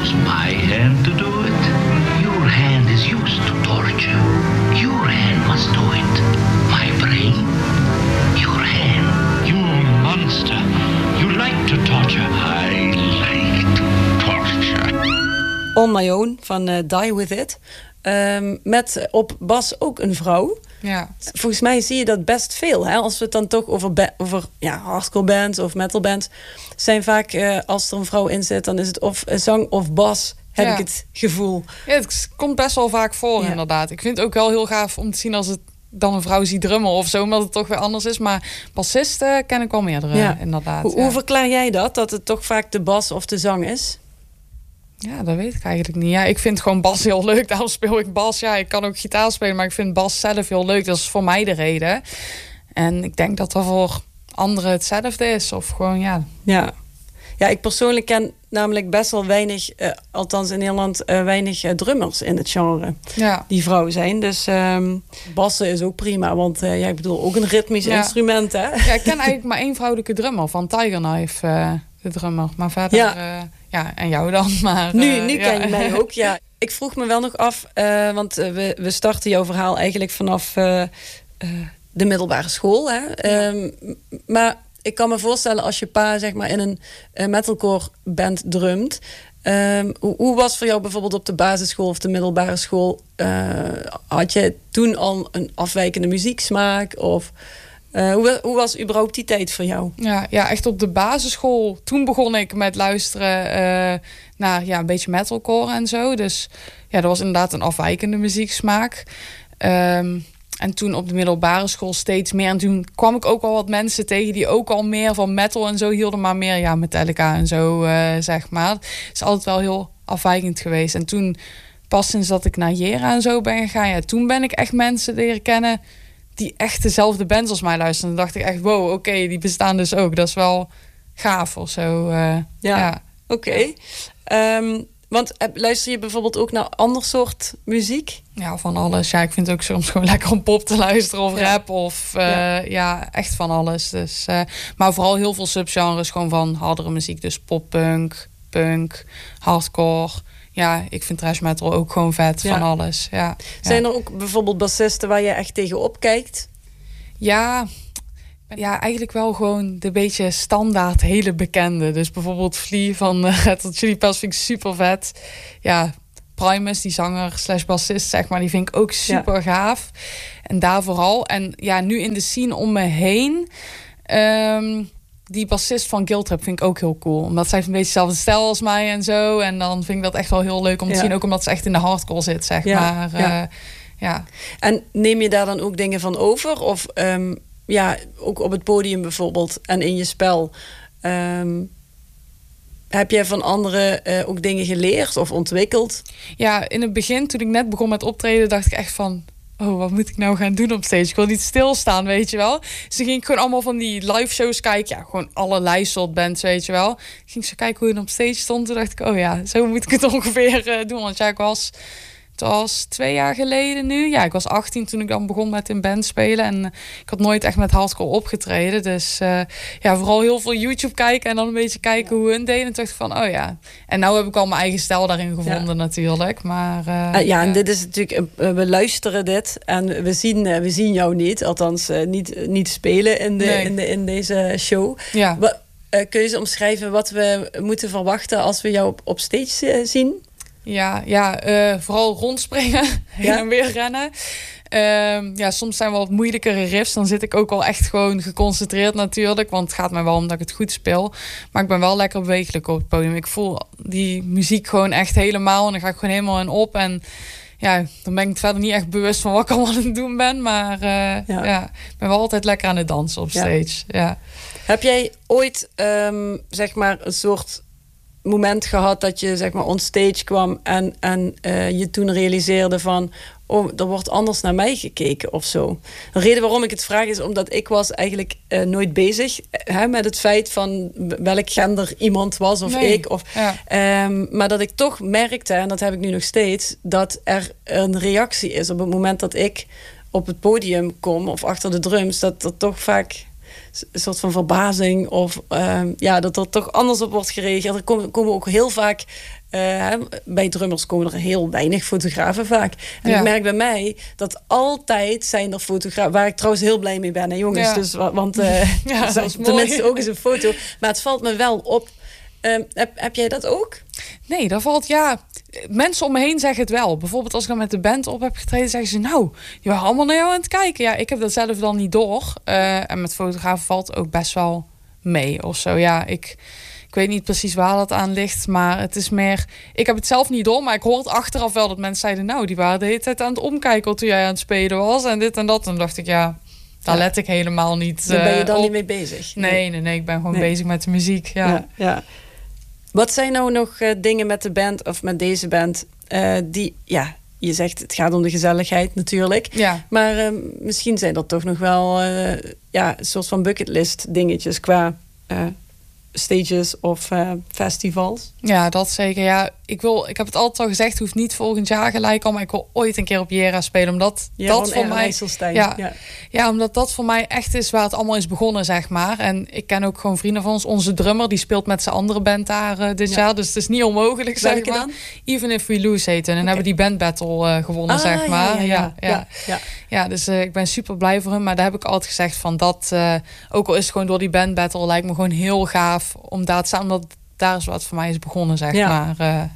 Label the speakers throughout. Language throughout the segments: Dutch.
Speaker 1: was my hand to do it. Your hand is used to torture. Your hand must do it. My brain, your hand.
Speaker 2: You monster. You like to torture.
Speaker 1: I like to torture.
Speaker 3: On My Own van Die With It. Met op bas ook een vrouw.
Speaker 4: Ja.
Speaker 3: Volgens mij zie je dat best veel. Hè? Als we het dan toch over hardcore bands of metal bands... zijn vaak, als er een vrouw in zit... dan is het of zang of bas, heb ik het gevoel.
Speaker 4: Ja, het komt best wel vaak voor, inderdaad. Ik vind het ook wel heel gaaf om te zien als het dan een vrouw ziet drummen of zo... omdat het toch weer anders is. Maar bassisten ken ik wel meerdere, inderdaad.
Speaker 3: Hoe verklaar jij dat het toch vaak de bas of de zang is?
Speaker 4: Ja, dat weet ik eigenlijk niet. Ja, ik vind gewoon bas heel leuk. Daarom speel ik bas. Ja, ik kan ook gitaar spelen, maar ik vind bas zelf heel leuk. Dat is voor mij de reden. En ik denk dat dat voor anderen hetzelfde is. Of gewoon,
Speaker 3: Ja, ik persoonlijk ken namelijk best wel weinig... althans in Nederland weinig drummers in het genre.
Speaker 4: Ja.
Speaker 3: Die vrouw zijn. Dus bassen is ook prima. Want ik bedoel, ook een ritmisch instrument, hè?
Speaker 4: Ja, ik ken eigenlijk maar 1 vrouwelijke drummer. Van Tiger Knife, de drummer. Maar verder... en jou dan. Maar,
Speaker 3: nu ken je mij ook, ja. Ik vroeg me wel nog af, want we starten jouw verhaal eigenlijk vanaf de middelbare school. Hè? Maar ik kan me voorstellen als je pa zeg maar in een metalcore band drumt. Hoe was voor jou bijvoorbeeld op de basisschool of de middelbare school? Had je toen al een afwijkende muzieksmaak? Of... hoe was überhaupt die tijd voor jou?
Speaker 4: Ja, echt op de basisschool. Toen begon ik met luisteren naar een beetje metalcore en zo. Dus ja, dat was inderdaad een afwijkende muzieksmaak. En toen op de middelbare school steeds meer. En toen kwam ik ook al wat mensen tegen die ook al meer van metal en zo hielden. Maar meer Metallica en zo, zeg maar. Het is altijd wel heel afwijkend geweest. En toen, pas sinds dat ik naar Jera en zo ben gegaan... toen ben ik echt mensen leren kennen... die echt dezelfde bands als mij luisteren. Dan dacht ik echt, wow, oké, die bestaan dus ook. Dat is wel gaaf of zo.
Speaker 3: Oké. Want luister je bijvoorbeeld ook naar ander soort muziek?
Speaker 4: Ja, van alles. Ja, ik vind het ook soms gewoon lekker om pop te luisteren of rap of echt van alles. Dus, maar vooral heel veel subgenres gewoon van hardere muziek. Dus poppunk, punk, hardcore. Ja, ik vind thrash metal ook gewoon vet, van alles. Ja.
Speaker 3: Zijn er ook bijvoorbeeld bassisten waar je echt tegenop kijkt?
Speaker 4: Ja, eigenlijk wel gewoon de beetje standaard hele bekende. Dus bijvoorbeeld Flea van Red Hot Chili Peppers vind ik super vet. Ja, Primus, die zanger / bassist, zeg maar, die vind ik ook super gaaf. En daar vooral. En ja, nu in de scene om me heen... die bassist van Guiltrap vind ik ook heel cool. Omdat zij een beetje dezelfde stijl als mij en zo. En dan vind ik dat echt wel heel leuk om te zien. Ook omdat ze echt in de hardcore zit, zeg maar. Ja.
Speaker 3: En neem je daar dan ook dingen van over? Of ook op het podium bijvoorbeeld en in je spel... heb jij van anderen ook dingen geleerd of ontwikkeld?
Speaker 4: Ja, in het begin, toen ik net begon met optreden... dacht ik echt van... oh, wat moet ik nou gaan doen op stage? Ik wil niet stilstaan, weet je wel. Dus dan ging ik gewoon allemaal van die live shows kijken. Ja, gewoon allerlei soort bands, weet je wel. Ik ging zo kijken hoe je op stage stond. Toen dacht ik, oh ja, zo moet ik het ongeveer doen. Want het was 2 jaar geleden nu. Ja, ik was 18 toen ik dan begon met in band spelen. En ik had nooit echt met hardcore opgetreden. Dus vooral heel veel YouTube kijken. En dan een beetje kijken hoe hun deden. En toen dacht ik van, oh ja. En nou heb ik al mijn eigen stijl daarin gevonden natuurlijk. Maar,
Speaker 3: en dit is natuurlijk... we luisteren dit en we zien jou niet. Althans, niet spelen in deze show.
Speaker 4: Ja.
Speaker 3: Kun je eens omschrijven wat we moeten verwachten... als we jou op stage zien?
Speaker 4: Vooral rondspringen, heen en weer rennen. Soms zijn wel wat moeilijkere riffs. Dan zit ik ook wel echt gewoon geconcentreerd natuurlijk. Want het gaat mij wel om dat ik het goed speel. Maar ik ben wel lekker bewegelijk op het podium. Ik voel die muziek gewoon echt helemaal. En dan ga ik gewoon helemaal in op. En dan ben ik verder niet echt bewust van wat ik allemaal aan het doen ben. Maar ik ben wel altijd lekker aan het dansen op stage. Ja.
Speaker 3: Heb jij ooit zeg maar een soort... moment gehad dat je zeg maar on stage kwam en je toen realiseerde van er wordt anders naar mij gekeken of zo. De reden waarom ik het vraag is omdat ik was eigenlijk nooit bezig met het feit van welk gender iemand was of ik. Maar dat ik toch merkte, en dat heb ik nu nog steeds, dat er een reactie is op het moment dat ik op het podium kom of achter de drums, dat er toch vaak een soort van verbazing. Of dat er toch anders op wordt gereageerd. Er komen ook heel vaak... bij drummers komen er heel weinig fotografen vaak. En ik merk bij mij dat altijd zijn er fotografen... waar ik trouwens heel blij mee ben, hè, jongens.
Speaker 4: Ja.
Speaker 3: Dus, want
Speaker 4: dat is
Speaker 3: tenminste ook eens een foto. Maar het valt me wel op. Heb jij dat ook?
Speaker 4: Nee, dat valt, mensen om me heen zeggen het wel. Bijvoorbeeld als ik dan met de band op heb getreden, zeggen ze, nou, je waren allemaal naar jou aan het kijken. Ja, ik heb dat zelf dan niet door. En met fotografen valt ook best wel mee of zo. Ja, ik weet niet precies waar dat aan ligt, maar het is meer... Ik heb het zelf niet door, maar ik hoor het achteraf wel dat mensen zeiden... nou, die waren de hele tijd aan het omkijken toen jij aan het spelen was en dit en dat. En dan dacht ik, daar let ik helemaal niet
Speaker 3: Daar ben je dan
Speaker 4: op.
Speaker 3: niet mee bezig?
Speaker 4: Nee, ik ben gewoon bezig met de muziek,
Speaker 3: ja. Wat zijn nou nog dingen met de band of met deze band die... Ja, je zegt het gaat om de gezelligheid natuurlijk.
Speaker 4: Ja.
Speaker 3: Maar misschien zijn dat toch nog wel een soort van bucketlist dingetjes qua stages of festivals.
Speaker 4: Ja, dat zeker. Ja, ik heb het altijd al gezegd, het hoeft niet volgend jaar gelijk al, maar ik wil ooit een keer op Jera spelen, omdat dat voor mij... omdat dat voor mij echt is waar het allemaal is begonnen, zeg maar. En ik ken ook gewoon vrienden van ons. Onze drummer, die speelt met zijn andere band daar dit jaar, dus het is niet onmogelijk, zeg maar. Dan? Even If We Lose heet. En dan hebben die band battle gewonnen, zeg maar. Ja, dus ik ben super blij voor hem. Maar daar heb ik altijd gezegd van dat, ook al is het gewoon door die band battle, lijkt me gewoon heel gaaf om daar te staan, omdat daar is wat voor mij is begonnen, zeg maar.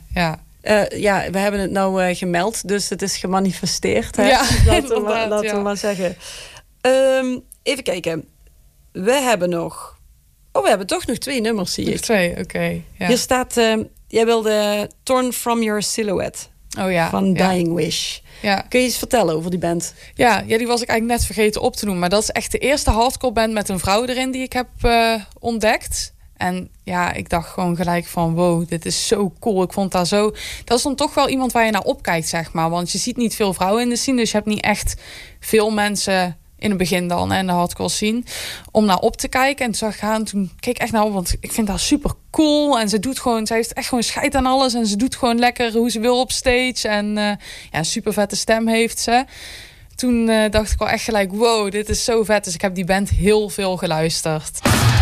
Speaker 3: We hebben het nou gemeld, dus het is gemanifesteerd. Hè?
Speaker 4: Ja,
Speaker 3: laten we maar zeggen. Even kijken. We hebben toch nog 2 nummers, zie ik.
Speaker 4: 2, oké. Ja.
Speaker 3: Hier staat, jij wilde Torn From Your Silhouette van Dying Wish.
Speaker 4: Ja.
Speaker 3: Kun je iets vertellen over die band?
Speaker 4: Ja, die was ik eigenlijk net vergeten op te noemen. Maar dat is echt de eerste hardcore band met een vrouw erin die ik heb ontdekt. En ik dacht gewoon gelijk van wow, dit is zo cool. Ik vond dat zo... Dat is dan toch wel iemand waar je naar opkijkt, zeg maar. Want je ziet niet veel vrouwen in de scene. Dus je hebt niet echt veel mensen in het begin dan en de hardcore scene om naar op te kijken. En toen keek ik echt naar op, want ik vind dat super cool. En zij heeft echt gewoon scheid aan alles. En ze doet gewoon lekker hoe ze wil op stage. En een super vette stem heeft ze. Toen dacht ik wel echt gelijk, wow, dit is zo vet. Dus ik heb die band heel veel geluisterd.